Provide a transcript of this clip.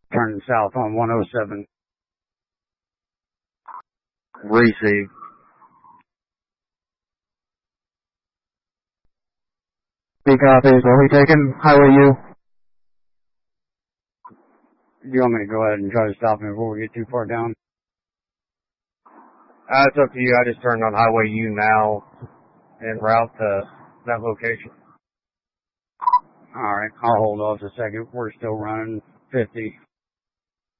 Turning south on 107. Receive. B copies. Are we taking Highway U? Do you want me to go ahead and try to stop him before we get too far down? It's up to you. I just turned on Highway U now en route to that location. Alright, I'll hold off a second. We're still running 50.